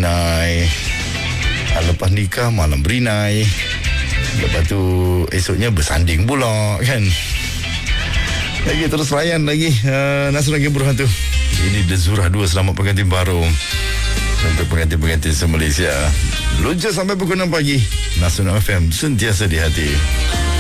berinai. Lepas nikah malam berinai. Lepas tu esoknya bersanding pula kan. Lagi terus layan lagi Nasrul lagi berhantu. Ini The Zura 2. Selamat pengantin baru. Untuk pengantin-pengantin se-Malaysia. Lunca sampai pukul 6 pagi. Nasrul FM sentiasa di hati.